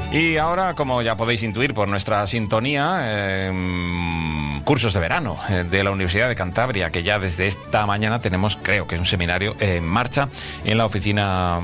Y ahora, como ya podéis intuir por nuestra sintonía, cursos de verano de la Universidad de Cantabria, que ya desde esta mañana tenemos, creo que es un seminario en marcha en la oficina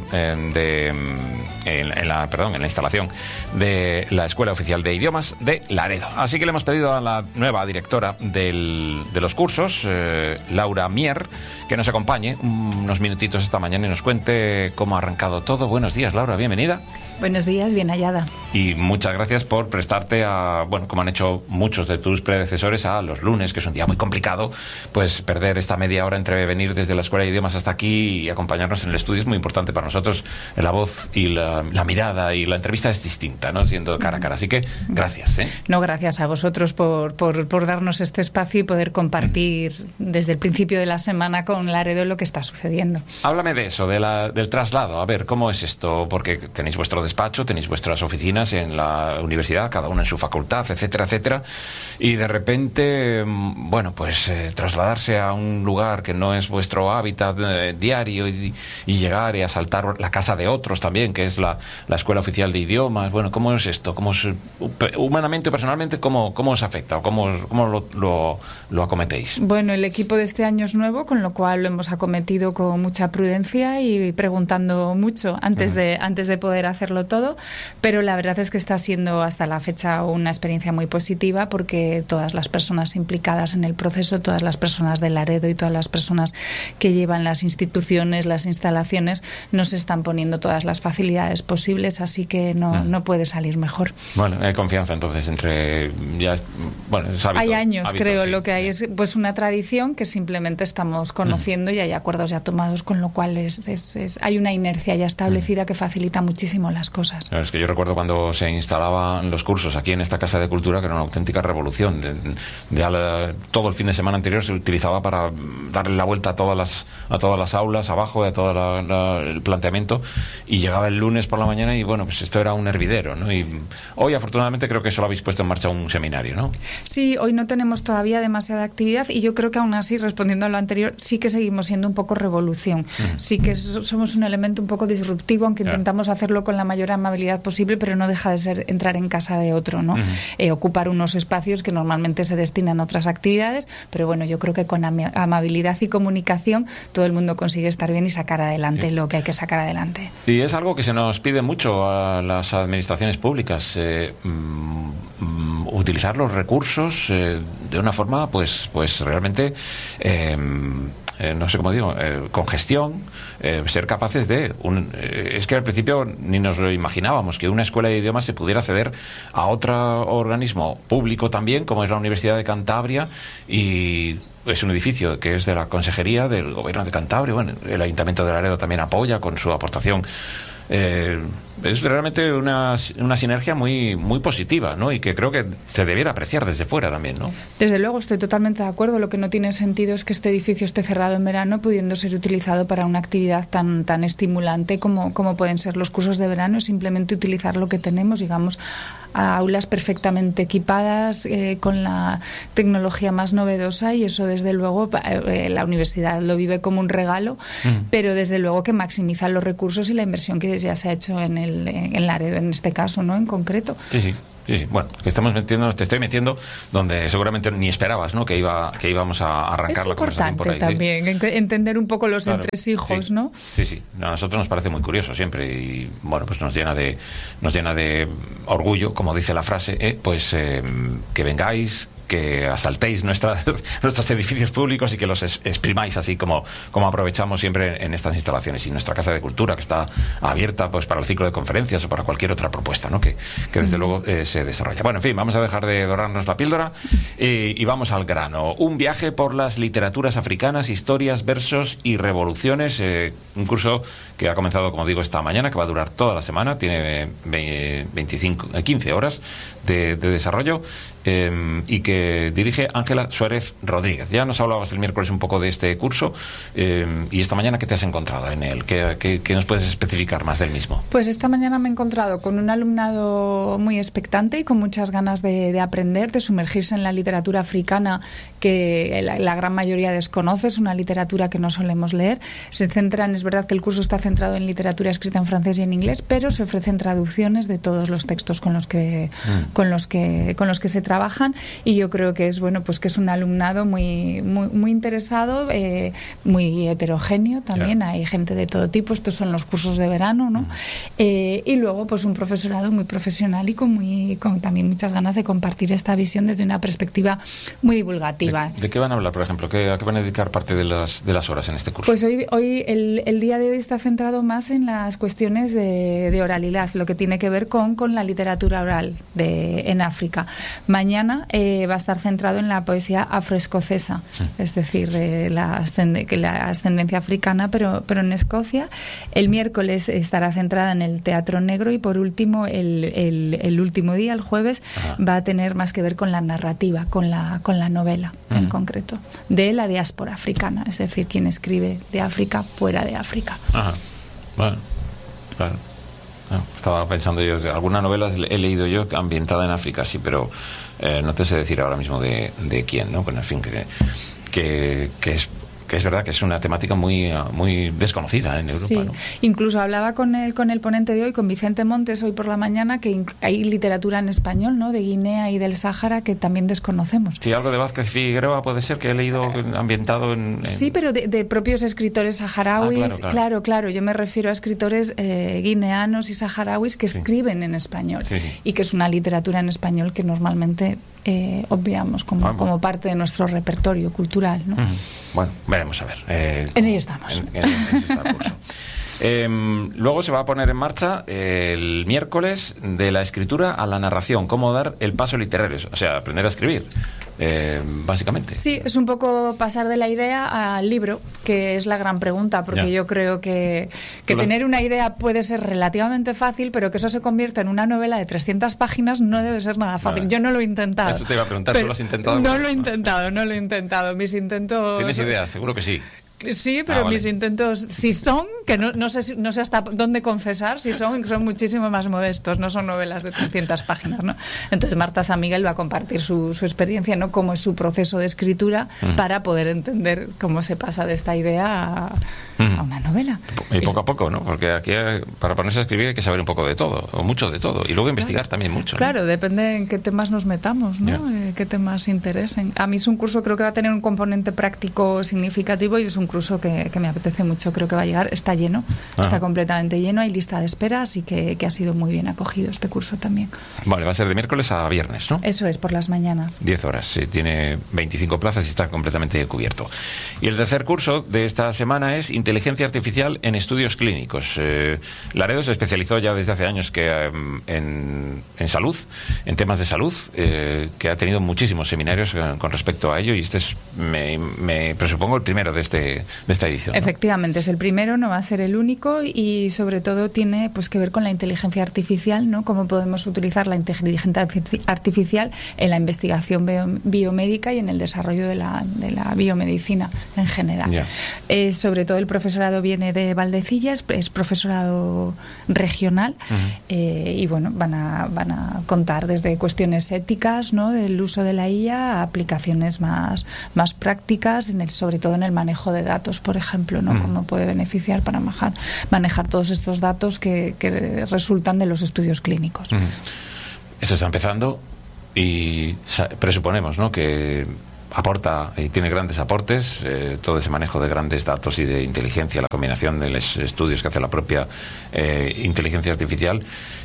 en la instalación de la Escuela Oficial de Idiomas de Laredo. Así que le hemos pedido a la nueva directora de los cursos, Laura Mier, que nos acompañe unos minutitos esta mañana y nos cuente cómo ha arrancado todo. Buenos días, Laura, bienvenida. Buenos días, bien hallada. Y muchas gracias por prestarte como han hecho muchos de tus predecesores, a los lunes, que es un día muy complicado, pues perder esta media hora entre venir desde la Escuela de Idiomas hasta aquí y acompañarnos en el estudio es muy importante para nosotros. La voz y la mirada y la entrevista es distinta, ¿no? Siendo cara a cara. Así que gracias, ¿eh? No, gracias a vosotros por darnos este espacio y poder compartir desde el principio de la semana con Laredo lo que está sucediendo. Háblame de eso, del traslado. A ver, ¿cómo es esto? Porque tenéis vuestro despacho, tenéis vuestras oficinas en la universidad, cada una en su facultad, etcétera, etcétera, y de repente, trasladarse a un lugar que no es vuestro hábitat diario y llegar y asaltar la casa de otros también, que es la Escuela Oficial de Idiomas. Bueno, ¿cómo es esto? Humanamente o personalmente, ¿cómo os afecta? ¿O cómo lo acometéis? Bueno, el equipo de este año es nuevo, con lo cual lo hemos acometido con mucha prudencia y preguntando mucho antes de poder hacerlo todo, pero la verdad es que está siendo hasta la fecha una experiencia muy positiva, porque todas las personas implicadas en el proceso, todas las personas de Laredo y todas las personas que llevan las instituciones, las instalaciones, nos están poniendo todas las facilidades posibles, así que no puede salir mejor. Bueno, hay confianza entonces entre... hay años, creo, sí. Lo que hay es pues una tradición que simplemente estamos conociendo y hay acuerdos ya tomados, con lo cual hay una inercia ya establecida que facilita muchísimo las cosas. Es que yo recuerdo cuando se instalaban los cursos aquí en esta Casa de Cultura, que era una auténtica revolución. Todo el fin de semana anterior se utilizaba para darle la vuelta a todas las aulas abajo, a todo el planteamiento, y llegaba el lunes por la mañana y pues esto era un hervidero, ¿no? Y hoy afortunadamente creo que solo habéis puesto en marcha un seminario, ¿no? Sí, hoy no tenemos todavía demasiada actividad y yo creo que aún así, respondiendo a lo anterior, sí que seguimos siendo un poco revolución. Sí que somos un elemento un poco disruptivo, aunque intentamos hacerlo con la mayor amabilidad posible, pero no deja de ser entrar en casa de otro, ¿no? Ocupar unos espacios que normalmente se destinan a otras actividades, pero bueno, yo creo que con amabilidad y comunicación todo el mundo consigue estar bien y sacar adelante lo que hay que sacar adelante. Y es algo que se nos pide mucho a las administraciones públicas, utilizar los recursos de una forma pues realmente no sé cómo digo, con gestión, ser capaces de... es que al principio ni nos lo imaginábamos, que una escuela de idiomas se pudiera acceder a otro organismo público también, como es la Universidad de Cantabria, y es un edificio que es de la Consejería del Gobierno de Cantabria. Bueno, el Ayuntamiento de Laredo también apoya con su aportación. Es realmente una sinergia muy, muy positiva, ¿no? Y que creo que se debiera apreciar desde fuera también, ¿no? Desde luego, estoy totalmente de acuerdo. Lo que no tiene sentido es que este edificio esté cerrado en verano, pudiendo ser utilizado para una actividad tan estimulante como pueden ser los cursos de verano. Simplemente utilizar lo que tenemos, digamos, a aulas perfectamente equipadas, con la tecnología más novedosa, y eso desde luego la universidad lo vive como un regalo, pero desde luego que maximizan los recursos y la inversión que ya se ha hecho en Laredo, en este caso, ¿no? En concreto. Sí. Bueno, te estoy metiendo donde seguramente ni esperabas, ¿no? Que íbamos a arrancar la conversación por ahí. Es importante también entender un poco los entresijos, ¿no? Sí. A nosotros nos parece muy curioso siempre, y pues nos llena de orgullo, como dice la frase, que vengáis, que asaltéis nuestros edificios públicos y que los exprimáis, así como aprovechamos siempre en estas instalaciones, y nuestra Casa de Cultura, que está abierta pues para el ciclo de conferencias o para cualquier otra propuesta, ¿no? que desde luego se desarrolla. Bueno, en fin, vamos a dejar de dorarnos la píldora y vamos al grano. Un viaje por las literaturas africanas, historias, versos y revoluciones, un curso que ha comenzado, como digo, esta mañana, que va a durar toda la semana, tiene 15 horas de desarrollo, y que dirige Ángela Suárez Rodríguez. Ya nos hablabas el miércoles un poco de este curso, y esta mañana, ¿qué te has encontrado en él? ¿Qué nos puedes especificar más del mismo? Pues esta mañana me he encontrado con un alumnado muy expectante y con muchas ganas de aprender, de sumergirse en la literatura africana que la gran mayoría desconoce. Es una literatura que no solemos leer. Es verdad que el curso está centrado en literatura escrita en francés y en inglés, pero se ofrecen traducciones de todos los textos con los que se trabajan, y yo creo que es pues que es un alumnado muy interesado, muy heterogéneo también. Claro. Hay gente de todo tipo. Estos son los cursos de verano, ¿no? Y luego pues un profesorado muy profesional y con también muchas ganas de compartir esta visión desde una perspectiva muy divulgativa. ¿De qué van a hablar, por ejemplo? ¿A qué van a dedicar parte de las horas en este curso? Pues hoy el día de hoy está centrado más en las cuestiones de oralidad, lo que tiene que ver con la literatura oral en África. Mañana va a estar centrado en la poesía afroescocesa, es decir, la ascendencia africana, pero en Escocia. El miércoles estará centrada en el teatro negro, y por último, el último día, el jueves, va a tener más que ver con la narrativa, con la novela en concreto, de la diáspora africana, es decir, quien escribe de África fuera de África. Ajá. Bueno, claro. No, estaba pensando yo, alguna novela he leído yo ambientada en África, sí, pero no te sé decir ahora mismo de quién, ¿no? Bueno, en fin, que es verdad que es una temática muy desconocida en Europa. Sí, ¿no? Incluso hablaba con el ponente de hoy, con Vicente Montes, hoy por la mañana, que hay literatura en español, ¿no?, de Guinea y del Sáhara, que también desconocemos. Sí, algo de Vázquez Figueroa puede ser, que he leído ambientado en... Sí, pero de propios escritores saharauis. Claro, yo me refiero a escritores guineanos y saharauis que escriben en español, sí. Y que es una literatura en español que normalmente obviamos como parte de nuestro repertorio cultural, ¿no? Bueno, veremos a ver. En ello estamos. En ello está el curso. Luego se va a poner en marcha el miércoles de la escritura a la narración, cómo dar el paso literario, o sea, aprender a escribir, básicamente. Sí, es un poco pasar de la idea al libro, que es la gran pregunta, porque yo creo que tener una idea puede ser relativamente fácil, pero que eso se convierta en una novela de 300 páginas no debe ser nada fácil. Vale. Yo no lo he intentado. Eso te iba a preguntar, ¿tú lo has intentado? No lo he intentado. Mis intentos... ¿Tienes ideas? Seguro que sí. Sí, pero mis intentos, si son, que no sé hasta dónde confesar, si son muchísimo más modestos, no son novelas de 300 páginas, ¿no? Entonces Marta San Miguel va a compartir su experiencia, ¿no?, cómo es su proceso de escritura, para poder entender cómo se pasa de esta idea a una novela. Y poco a poco, ¿no? Porque aquí para ponerse a escribir hay que saber un poco de todo, o mucho de todo, y luego investigar también mucho, ¿no? Claro, depende en qué temas nos metamos, ¿no? Qué temas interesen. A mí es un curso, creo que va a tener un componente práctico significativo, y es un curso que me apetece mucho. Creo que va a llegar, está lleno, está completamente lleno, hay lista de espera, así que ha sido muy bien acogido este curso también. Vale, va a ser de miércoles a viernes, ¿no? Eso es, por las mañanas. 10 horas, sí, tiene 25 plazas y está completamente cubierto. Y el tercer curso de esta semana es Inteligencia Artificial en Estudios Clínicos. Laredo se especializó ya desde hace años en salud, en temas de salud, que ha tenido muchísimos seminarios con respecto a ello, y este es, me presupongo, el primero de esta edición, ¿no? Efectivamente, es el primero, no va a ser el único, y sobre todo tiene pues que ver con la inteligencia artificial, ¿no? Cómo podemos utilizar la inteligencia artificial en la investigación biomédica y en el desarrollo de la biomedicina en general. Sobre todo el profesorado viene de Valdecillas, es profesorado regional, y bueno, van a contar desde cuestiones éticas, ¿no?, del uso de la IA, a aplicaciones más prácticas, sobre todo en el manejo de datos, por ejemplo, ¿no? Cómo puede beneficiar para manejar todos estos datos que resultan de los estudios clínicos. Eso está empezando, y presuponemos, ¿no?, que aporta y tiene grandes aportes, todo ese manejo de grandes datos y de inteligencia, la combinación de los estudios que hace la propia inteligencia artificial,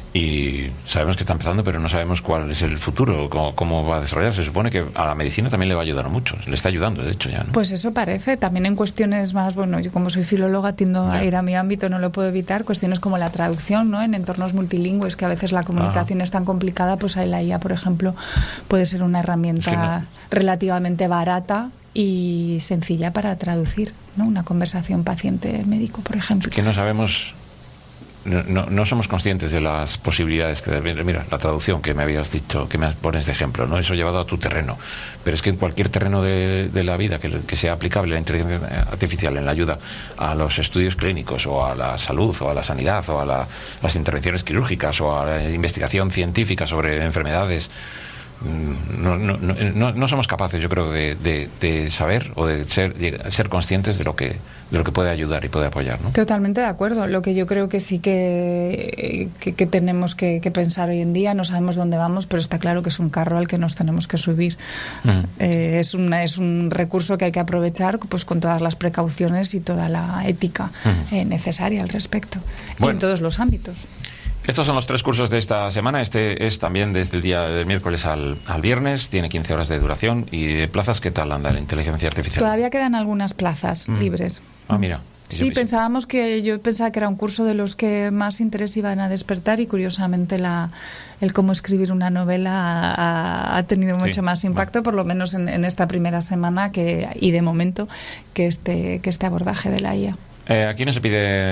y sabemos que está empezando, pero no sabemos cuál es el futuro, cómo va a desarrollarse. Se supone que a la medicina también le va a ayudar mucho, le está ayudando, de hecho, ya, ¿no? Pues eso parece, también en cuestiones más, bueno, yo como soy filóloga tiendo a ir a mi ámbito, no lo puedo evitar, cuestiones como la traducción, ¿no?, en entornos multilingües, que a veces la comunicación es tan complicada, pues ahí la IA, por ejemplo, puede ser una herramienta relativamente barata y sencilla para traducir, ¿no?, una conversación paciente-médico, por ejemplo. Que no sabemos no somos conscientes de las posibilidades que mira, la traducción que me habías dicho, que me pones de ejemplo, ¿no? Eso llevado a tu terreno, pero es que en cualquier terreno de la vida que sea aplicable la inteligencia artificial en la ayuda a los estudios clínicos o a la salud o a la sanidad o a las intervenciones quirúrgicas o a la investigación científica sobre enfermedades, no somos capaces, yo creo, de saber o de ser conscientes de lo que puede ayudar y puede apoyar, ¿no? Totalmente de acuerdo. Lo que yo creo que sí que tenemos que pensar hoy en día, no sabemos dónde vamos, pero está claro que es un carro al que nos tenemos que subir. Es un recurso que hay que aprovechar, pues, con todas las precauciones y toda la ética necesaria al respecto, bueno, y en todos los ámbitos. Estos son los 3 cursos de esta semana. Este es también desde el día del miércoles al viernes. Tiene 15 horas de duración. ¿Y plazas qué tal anda la inteligencia artificial? Todavía quedan algunas plazas libres. Ah, mira. Sí, yo pensaba que era un curso de los que más interés iban a despertar, y curiosamente el cómo escribir una novela ha tenido mucho más impacto, por lo menos en esta primera semana y de momento que este abordaje de la IA. Aquí no se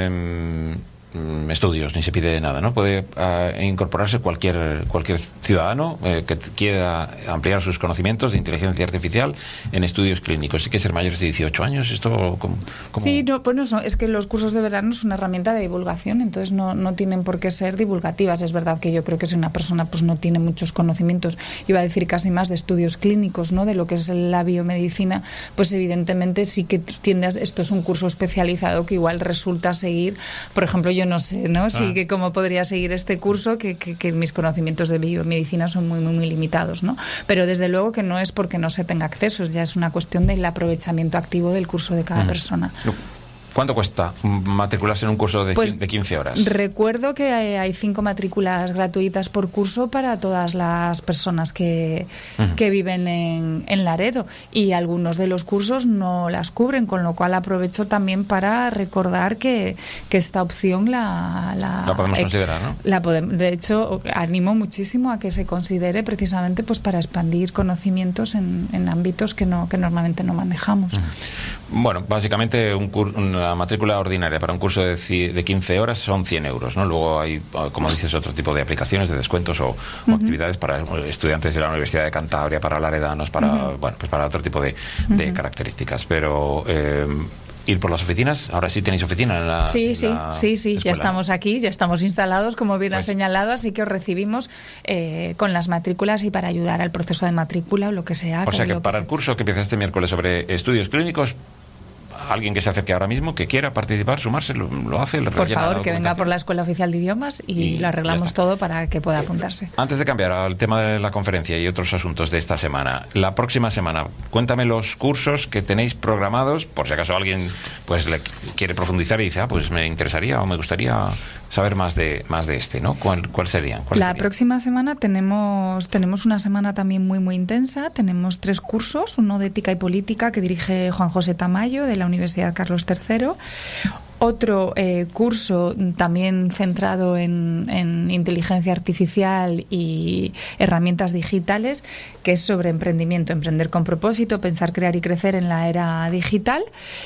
pide estudios ni se pide nada, ¿no? Puede incorporarse cualquier ciudadano que quiera ampliar sus conocimientos de inteligencia artificial en estudios clínicos. ¿Sí que ser mayores de 18 años? ¿Esto cómo? Sí, es que los cursos de verano es una herramienta de divulgación, entonces no tienen por qué ser divulgativas. Es verdad que yo creo que si una persona pues no tiene muchos conocimientos, iba a decir casi más de estudios clínicos, ¿no?, de lo que es la biomedicina, pues evidentemente sí que esto es un curso especializado que igual resulta seguir. Por ejemplo, yo no sé, ¿no? Sí, que cómo podría seguir este curso, que mis conocimientos de biomedicina son muy, muy, muy limitados, ¿no? Pero desde luego que no es porque no se tenga acceso, ya es una cuestión del aprovechamiento activo del curso de cada persona. ¿Cuánto cuesta matricularse en un curso de 15 horas? Recuerdo que hay 5 matrículas gratuitas por curso para todas las personas que viven en Laredo, y algunos de los cursos no las cubren, con lo cual aprovecho también para recordar que esta opción la podemos considerar, ¿no? De hecho, animo muchísimo a que se considere, precisamente pues para expandir conocimientos en ámbitos que normalmente no manejamos. Bueno, básicamente una matrícula ordinaria para un curso de 15 horas son 100 euros, ¿no? Luego hay, como dices, otro tipo de aplicaciones, de descuentos o actividades para estudiantes de la Universidad de Cantabria, para laredanos, para para otro tipo de características. Pero ir por las oficinas, ahora sí tenéis oficina en la Sí, escuela, ya estamos aquí, ya estamos instalados, como bien has señalado, así que os recibimos con las matrículas y para ayudar al proceso de matrícula o lo que sea. O sea que para el curso que empieza este miércoles sobre estudios clínicos, alguien que se acerque ahora mismo, que quiera participar, sumarse, lo hace. Por favor, que venga por la Escuela Oficial de Idiomas y lo arreglamos todo para que pueda apuntarse. Antes de cambiar al tema de la conferencia y otros asuntos de esta semana, la próxima semana, cuéntame los cursos que tenéis programados, por si acaso alguien pues le quiere profundizar y dice, pues me interesaría o me gustaría saber más de este, ¿no? ¿Cuál serían? La próxima semana tenemos una semana también muy, muy intensa. Tenemos 3 cursos, uno de ética y política que dirige Juan José Tamayo, de la Universidad Carlos III. Otro curso también centrado en inteligencia artificial y herramientas digitales, que es sobre emprendimiento, emprender con propósito, pensar, crear y crecer en la era digital.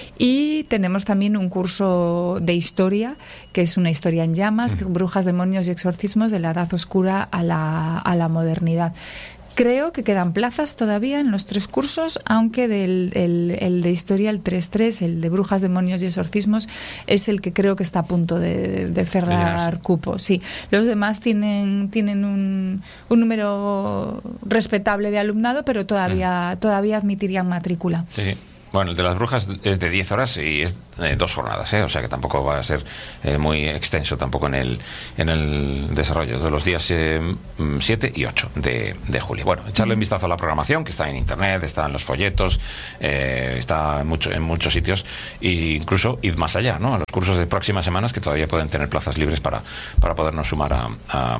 Y tenemos también un curso de historia, que es una historia en llamas, brujas, demonios y exorcismos de la Edad Oscura a la modernidad. Creo que quedan plazas todavía en los 3 cursos, aunque el de historia, el 3.3, el de brujas, demonios y exorcismos, es el que creo que está a punto de cerrar cupo. Sí, los demás tienen un número respetable de alumnado, pero todavía admitirían matrícula. Sí. Bueno, el de las brujas es de 10 horas y es 2 jornadas, o sea que tampoco va a ser muy extenso tampoco en el desarrollo de los días 7 y 8 de julio. Bueno, echarle un vistazo a la programación, que está en internet, está en los folletos, está en muchos sitios, e incluso id más allá, ¿no? A los cursos de próximas semanas, que todavía pueden tener plazas libres para podernos sumar a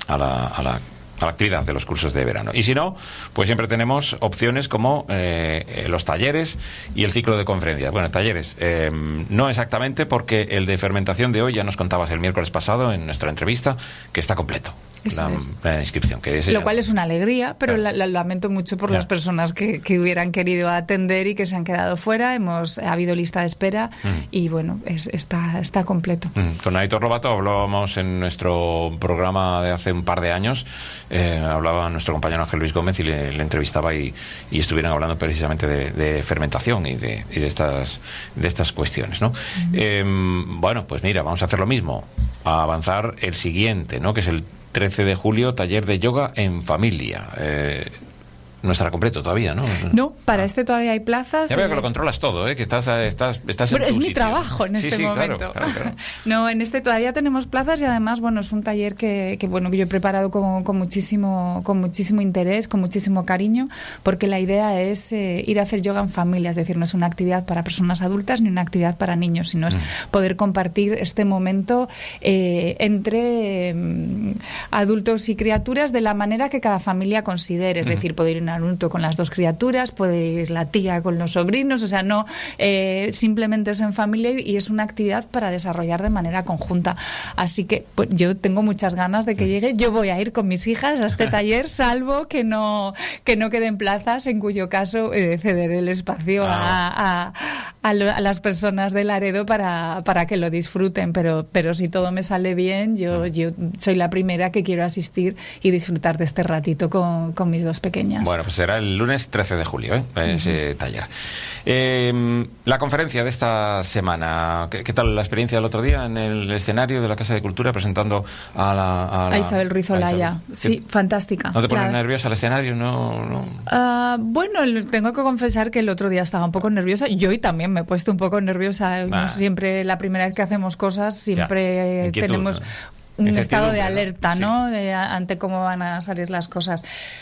la actividad de los cursos de verano. Y si no, pues siempre tenemos opciones como los talleres y el ciclo de conferencias. Bueno, talleres, no exactamente, porque el de fermentación de hoy ya nos contabas el miércoles pasado en nuestra entrevista que está completo. la inscripción. Lo cual es una alegría, pero claro, lamento mucho por las personas que hubieran querido atender y que se han quedado fuera. Ha habido lista de espera y bueno, está completo. Con Aitor Lobato hablábamos en nuestro programa de hace un par de años, hablaba nuestro compañero Ángel Luis Gómez y le entrevistaba y estuvieron hablando precisamente de fermentación y de estas cuestiones, ¿no? Bueno, pues mira, vamos a hacer lo mismo, a avanzar el siguiente, ¿no? Que es el 13 de julio, taller de yoga en familia. No estará completo todavía, ¿no? No, para este todavía hay plazas. Ya veo que lo controlas todo, que estás bueno, en es mi sitio, trabajo en este momento. Claro. No, en este todavía tenemos plazas y además, bueno, es un taller que yo he preparado con muchísimo interés, con muchísimo cariño, porque la idea es ir a hacer yoga en familia, es decir, no es una actividad para personas adultas ni una actividad para niños, sino es poder compartir este momento entre adultos y criaturas de la manera que cada familia considere, es decir, poder ir adulto con las dos criaturas, puede ir la tía con los sobrinos, o sea, no simplemente es en familia y es una actividad para desarrollar de manera conjunta. Así que pues, yo tengo muchas ganas de que llegue. Yo voy a ir con mis hijas a este taller, salvo que no queden plazas, en cuyo caso cederé el espacio a las personas de Laredo para que lo disfruten, pero si todo me sale bien, yo soy la primera que quiero asistir y disfrutar de este ratito con mis dos pequeñas. Bueno, pues será el lunes 13 de julio, ese taller. La conferencia de esta semana, ¿qué tal la experiencia del otro día en el escenario de la Casa de Cultura presentando a Isabel Ruiz Olaya? Sí, fantástica. ¿No te pones nerviosa el escenario? No. Bueno, tengo que confesar que el otro día estaba un poco nerviosa. Yo hoy también me he puesto un poco nerviosa. Siempre, la primera vez que hacemos cosas, siempre tenemos un estado de alerta, ¿no? Ante cómo van a salir las cosas.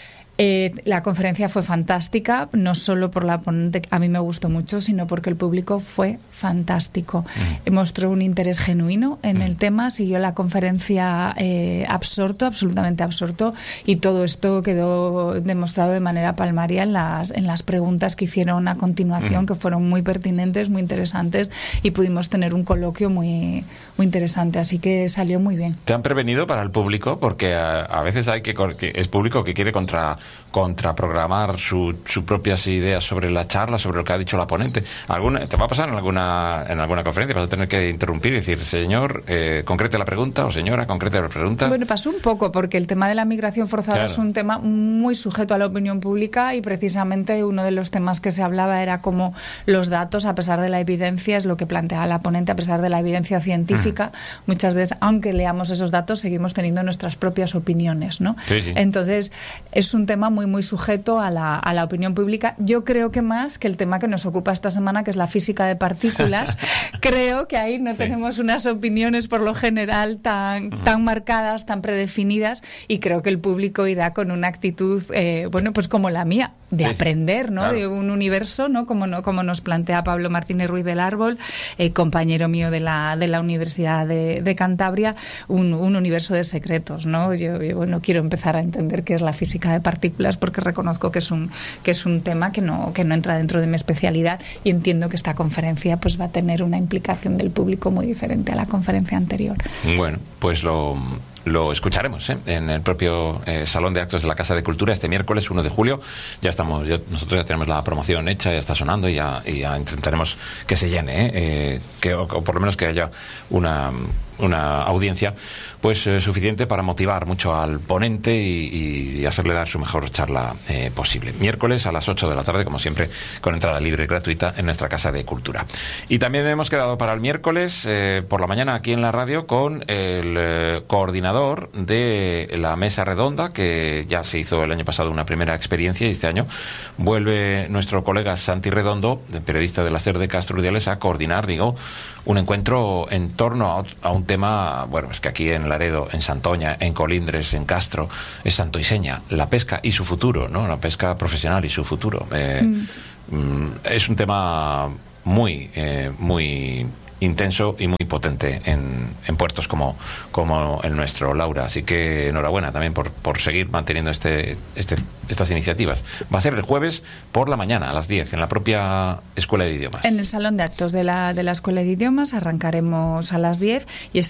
La conferencia fue fantástica, no solo por la ponente, a mí me gustó mucho, sino porque el público fue fantástico. Mostró un interés genuino en el tema, siguió la conferencia absolutamente absorto, y todo esto quedó demostrado de manera palmaria en las preguntas que hicieron a continuación, que fueron muy pertinentes, muy interesantes, y pudimos tener un coloquio muy, muy interesante, así que salió muy bien. ¿Te han prevenido para el público? Porque a veces hay que es público que quiere contraprogramar sus propias ideas sobre la charla, sobre lo que ha dicho la ponente. ¿Te va a pasar en alguna conferencia? ¿Vas a tener que interrumpir y decir, señor, concrete la pregunta, o señora, concrete la pregunta? Bueno, pasó un poco, porque el tema de la migración forzada es un tema muy sujeto a la opinión pública, y precisamente uno de los temas que se hablaba era cómo los datos, a pesar de la evidencia, es lo que planteaba la ponente, a pesar de la evidencia científica, muchas veces, aunque leamos esos datos, seguimos teniendo nuestras propias opiniones, ¿no? Sí. Entonces, es un tema muy, muy sujeto a la opinión pública. Yo creo que más que el tema que nos ocupa esta semana, que es la física de partículas, creo que ahí no tenemos unas opiniones por lo general tan marcadas, tan predefinidas, y creo que el público irá con una actitud, pues como la mía, de aprender, ¿no? Claro. De un universo, ¿no? Como nos plantea Pablo Martínez Ruiz del Árbol, compañero mío de la Universidad de Cantabria, un universo de secretos, ¿no? Yo quiero empezar a entender qué es la física de partículas, porque reconozco que es un tema que no entra dentro de mi especialidad, y entiendo que esta conferencia pues va a tener una implicación del público muy diferente a la conferencia anterior. Bueno, pues lo escucharemos en el propio Salón de Actos de la Casa de Cultura este miércoles 1 de julio. Nosotros ya tenemos la promoción hecha, ya está sonando, y ya intentaremos que se llene, o por lo menos que haya una audiencia pues suficiente para motivar mucho al ponente y hacerle dar su mejor charla posible. Miércoles a las 8 de la tarde, como siempre, con entrada libre y gratuita en nuestra Casa de Cultura. Y también hemos quedado para el miércoles por la mañana aquí en la radio con el coordinador de la mesa redonda, que ya se hizo el año pasado una primera experiencia, y este año vuelve nuestro colega Santi Redondo, periodista de la SER de Castro Urdiales, a coordinar, un encuentro en torno a un tema, bueno, es que aquí en Laredo, en Santoña, en Colindres, en Castro, es santo y seña, la pesca y su futuro, ¿no? La pesca profesional y su futuro. Es un tema muy intenso y muy potente en puertos como el nuestro, Laura. Así que enhorabuena también por seguir manteniendo estas iniciativas. Va a ser el jueves por la mañana a las 10 en la propia Escuela de Idiomas. En el Salón de Actos de la Escuela de Idiomas arrancaremos a las 10, y